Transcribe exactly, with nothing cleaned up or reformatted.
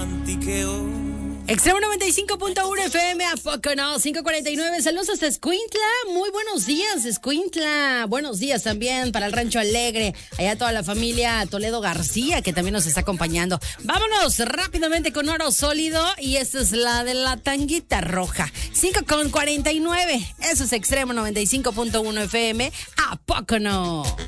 romantiqueo. Extremo noventa y cinco punto uno F M, ¿a poco no? cinco cuarenta y nueve, saludos hasta Escuintla. Muy buenos días, Escuintla. Buenos días también para el Rancho Alegre. Allá toda la familia Toledo García, que también nos está acompañando. Vámonos rápidamente con Oro Sólido. Y esta es la de la Tanguita Roja. cinco con cuarenta y nueve. Eso es Extremo noventa y cinco punto uno F M. ¿A poco no?